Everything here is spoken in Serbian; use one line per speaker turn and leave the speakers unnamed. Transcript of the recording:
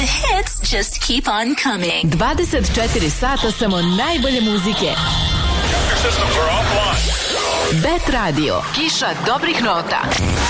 The hits just keep on coming.
24 sata samo najbolje muzike. Bet Radio. Kiša dobrih nota.